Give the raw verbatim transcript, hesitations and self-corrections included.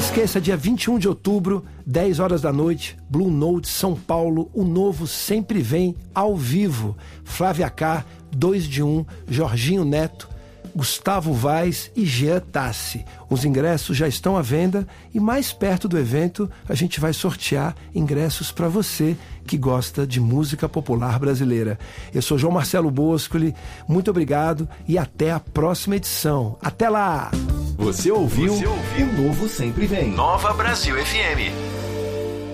esqueça, dia vinte e um de outubro, dez horas da noite, Blue Note, São Paulo, o novo sempre vem ao vivo. Flávia K, dois de um, Jorginho Neto, Gustavo Vaz e Jean Tassi. Os ingressos já estão à venda e mais perto do evento a gente vai sortear ingressos para você que gosta de música popular brasileira. Eu sou João Marcelo Boscoli, muito obrigado e até a próxima edição. Até lá! Você ouviu, Você ouviu. O Novo Sempre Vem. Nova Brasil F M.